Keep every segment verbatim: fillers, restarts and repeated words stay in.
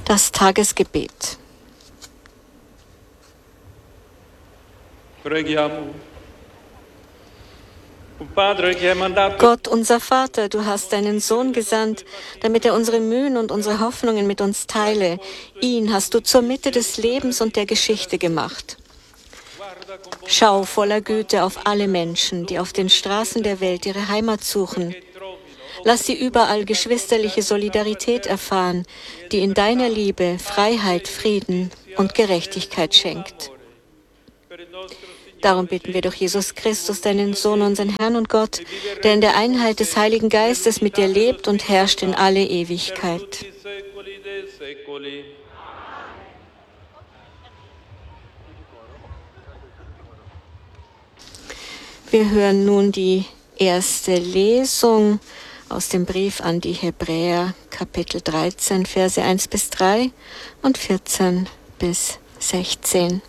Das Tagesgebet. Gott, unser Vater, du hast deinen Sohn gesandt, damit er unsere Mühen und unsere Hoffnungen mit uns teile. Ihn hast du zur Mitte des Lebens und der Geschichte gemacht. Schau voller Güte auf alle Menschen, die auf den Straßen der Welt ihre Heimat suchen. Lass sie überall geschwisterliche Solidarität erfahren, die in deiner Liebe Freiheit, Frieden und Gerechtigkeit schenkt. Darum bitten wir durch Jesus Christus, deinen Sohn, unseren Herrn und Gott, der in der Einheit des Heiligen Geistes mit dir lebt und herrscht in alle Ewigkeit. Wir hören nun die erste Lesung aus dem Brief an die Hebräer, Kapitel dreizehn, Verse eins bis drei und vierzehn bis sechzehn.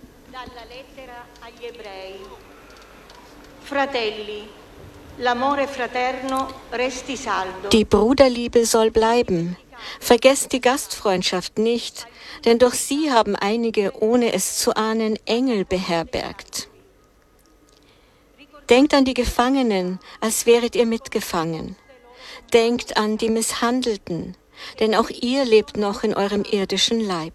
Die Bruderliebe soll bleiben. Vergesst die Gastfreundschaft nicht, denn durch sie haben einige, ohne es zu ahnen, Engel beherbergt. Denkt an die Gefangenen, als wäret ihr mitgefangen. Denkt an die Misshandelten, denn auch ihr lebt noch in eurem irdischen Leib.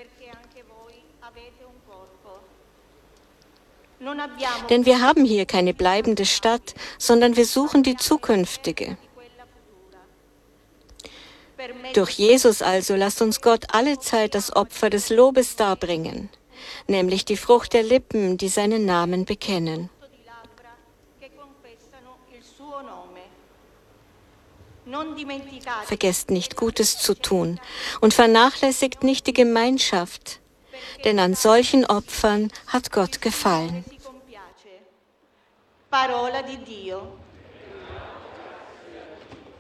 Denn wir haben hier keine bleibende Stadt, sondern wir suchen die zukünftige. Durch Jesus also lasst uns Gott allezeit das Opfer des Lobes darbringen, nämlich die Frucht der Lippen, die seinen Namen bekennen. Vergesst nicht, Gutes zu tun und vernachlässigt nicht die Gemeinschaft, denn an solchen Opfern hat Gott gefallen.